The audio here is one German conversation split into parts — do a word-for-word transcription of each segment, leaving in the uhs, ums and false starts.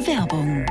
Werbung.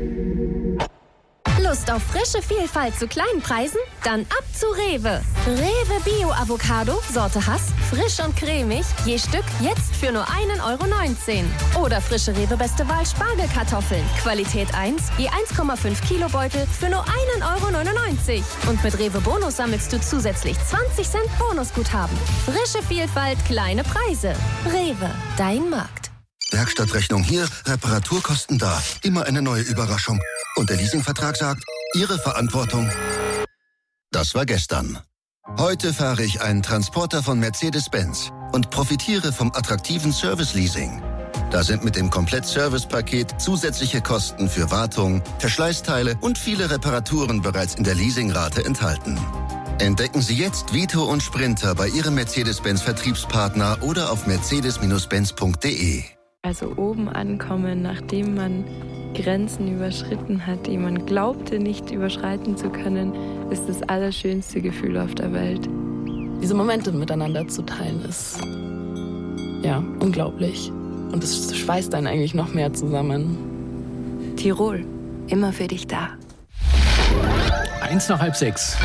Lust auf frische Vielfalt zu kleinen Preisen? Dann ab zu Rewe. Rewe Bio Avocado, Sorte Hass, frisch und cremig, je Stück jetzt für nur ein Euro neunzehn. Oder frische Rewe Beste Wahl Spargelkartoffeln, Qualität eins, je eins Komma fünf Kilo Beutel für nur ein Euro neunundneunzig. Und mit Rewe Bonus sammelst du zusätzlich zwanzig Cent Bonusguthaben. Frische Vielfalt, kleine Preise. Rewe, dein Markt. Werkstattrechnung hier, Reparaturkosten da. Immer eine neue Überraschung. Und der Leasingvertrag sagt, Ihre Verantwortung. Das war gestern. Heute fahre ich einen Transporter von Mercedes-Benz und profitiere vom attraktiven Service-Leasing. Da sind mit dem Komplett-Service-Paket zusätzliche Kosten für Wartung, Verschleißteile und viele Reparaturen bereits in der Leasingrate enthalten. Entdecken Sie jetzt Vito und Sprinter bei Ihrem Mercedes-Benz-Vertriebspartner oder auf mercedes Benz punkt de. Also oben ankommen, nachdem man Grenzen überschritten hat, die man glaubte nicht überschreiten zu können, ist das allerschönste Gefühl auf der Welt. Diese Momente miteinander zu teilen ist ja unglaublich. Und es schweißt einen eigentlich noch mehr zusammen. Tirol, immer für dich da. Eins nach halb sechs.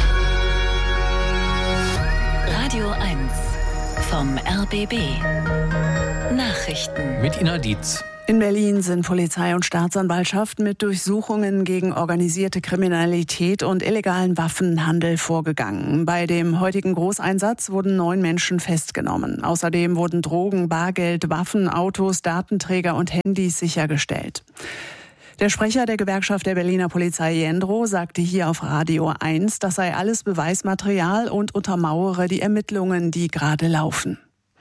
Radio eins vom R B B. Nachrichten. Mit Ina Dietz. In Berlin sind Polizei und Staatsanwaltschaft mit Durchsuchungen gegen organisierte Kriminalität und illegalen Waffenhandel vorgegangen. Bei dem heutigen Großeinsatz wurden neun Menschen festgenommen. Außerdem wurden Drogen, Bargeld, Waffen, Autos, Datenträger und Handys sichergestellt. Der Sprecher der Gewerkschaft der Berliner Polizei Jendro sagte hier auf Radio eins, das sei alles Beweismaterial und untermauere die Ermittlungen, die gerade laufen.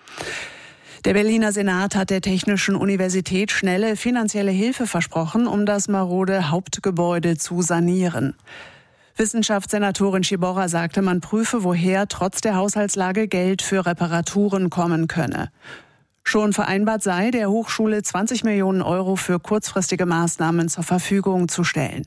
Der Berliner Senat hat der Technischen Universität schnelle finanzielle Hilfe versprochen, um das marode Hauptgebäude zu sanieren. Wissenschaftssenatorin Schiborra sagte, man prüfe, woher trotz der Haushaltslage Geld für Reparaturen kommen könne. Schon vereinbart sei, der Hochschule zwanzig Millionen Euro für kurzfristige Maßnahmen zur Verfügung zu stellen.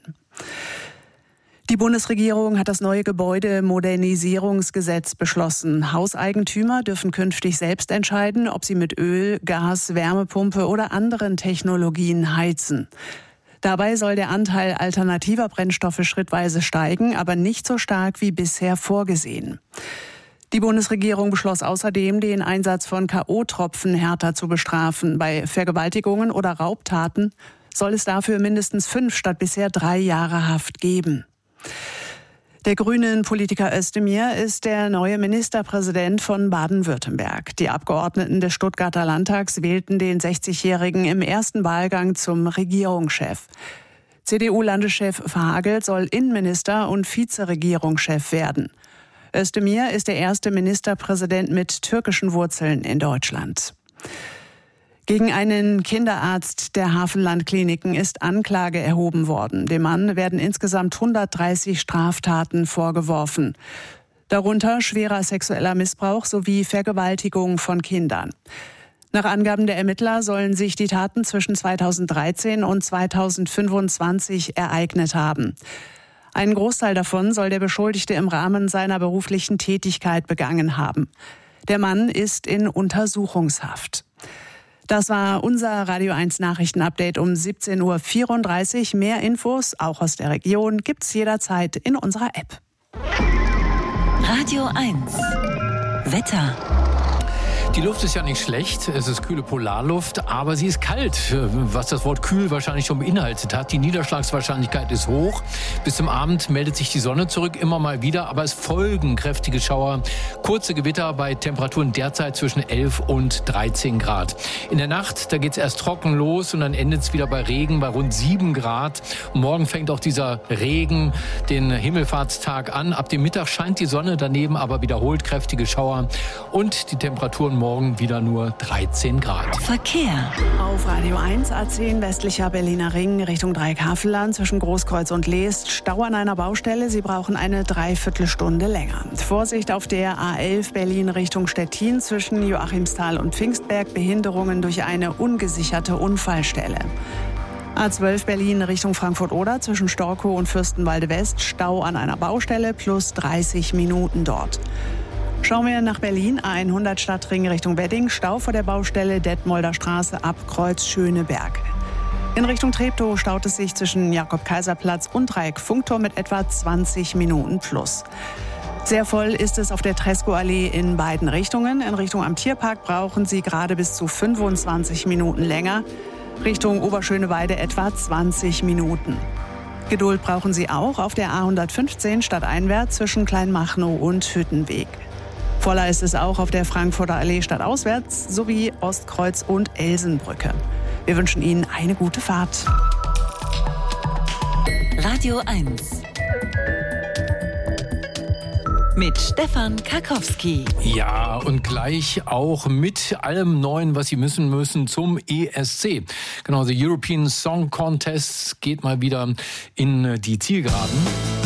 Die Bundesregierung hat das neue Gebäudemodernisierungsgesetz beschlossen. Hauseigentümer dürfen künftig selbst entscheiden, ob sie mit Öl, Gas, Wärmepumpe oder anderen Technologien heizen. Dabei soll der Anteil alternativer Brennstoffe schrittweise steigen, aber nicht so stark wie bisher vorgesehen. Die Bundesregierung beschloss außerdem, den Einsatz von K O-Tropfen härter zu bestrafen. Bei Vergewaltigungen oder Raubtaten soll es dafür mindestens fünf statt bisher drei Jahre Haft geben. Der Grünen-Politiker Özdemir ist der neue Ministerpräsident von Baden-Württemberg. Die Abgeordneten des Stuttgarter Landtags wählten den sechzigjährigen im ersten Wahlgang zum Regierungschef. C D U-Landeschef Verhagel soll Innenminister und Vizeregierungschef werden. Özdemir ist der erste Ministerpräsident mit türkischen Wurzeln in Deutschland. Gegen einen Kinderarzt der Hafenland-Kliniken ist Anklage erhoben worden. Dem Mann werden insgesamt hundertdreißig Straftaten vorgeworfen. Darunter schwerer sexueller Missbrauch sowie Vergewaltigung von Kindern. Nach Angaben der Ermittler sollen sich die Taten zwischen zweitausenddreizehn und zweitausendfünfundzwanzig ereignet haben. Einen Großteil davon soll der Beschuldigte im Rahmen seiner beruflichen Tätigkeit begangen haben. Der Mann ist in Untersuchungshaft. Das war unser Radio eins Nachrichtenupdate um siebzehn Uhr vierunddreißig. Mehr Infos, auch aus der Region, gibt's jederzeit in unserer App. Radio eins. Wetter. Die Luft ist ja nicht schlecht, es ist kühle Polarluft, aber sie ist kalt, was das Wort kühl wahrscheinlich schon beinhaltet hat. Die Niederschlagswahrscheinlichkeit ist hoch. Bis zum Abend meldet sich die Sonne zurück, immer mal wieder, aber es folgen kräftige Schauer, kurze Gewitter bei Temperaturen derzeit zwischen elf und dreizehn Grad. In der Nacht, da geht's erst trocken los und dann endet es wieder bei Regen bei rund sieben Grad. Und morgen fängt auch dieser Regen den Himmelfahrtstag an. Ab dem Mittag scheint die Sonne, daneben aber wiederholt kräftige Schauer und die Temperaturen morgen wieder nur dreizehn Grad. Verkehr. Auf Radio eins A zehn westlicher Berliner Ring Richtung Dreieckhavelland zwischen Großkreuz und Leest. Stau an einer Baustelle. Sie brauchen eine Dreiviertelstunde länger. Vorsicht auf der A elf Berlin Richtung Stettin zwischen Joachimsthal und Pfingstberg. Behinderungen durch eine ungesicherte Unfallstelle. A zwölf Berlin Richtung Frankfurt-Oder zwischen Storkow und Fürstenwalde West. Stau an einer Baustelle plus dreißig Minuten dort. Schauen wir nach Berlin, A hundert Stadtring Richtung Wedding, Stau vor der Baustelle Detmolder Straße ab Kreuz Schöneberg. In Richtung Treptow staut es sich zwischen Jakob-Kaiser-Platz und Dreieck-Funkturm mit etwa zwanzig Minuten plus. Sehr voll ist es auf der Tresco-Allee in beiden Richtungen. In Richtung am Tierpark brauchen Sie gerade bis zu fünfundzwanzig Minuten länger. Richtung Oberschöneweide etwa zwanzig Minuten. Geduld brauchen Sie auch auf der A hundertfünfzehn stadteinwärts zwischen Kleinmachnow und Hüttenweg. Voller ist es auch auf der Frankfurter Allee stadtauswärts sowie Ostkreuz und Elsenbrücke. Wir wünschen Ihnen eine gute Fahrt. Radio eins. Mit Stefan Karkowski. Ja, und gleich auch mit allem Neuen, was Sie müssen müssen zum E S C. Genau, der European Song Contest geht mal wieder in die Zielgeraden.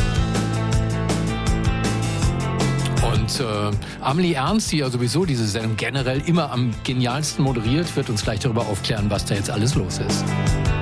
Und äh, Amelie Ernst, die ja sowieso diese Sendung generell immer am genialsten moderiert, wird uns gleich darüber aufklären, was da jetzt alles los ist.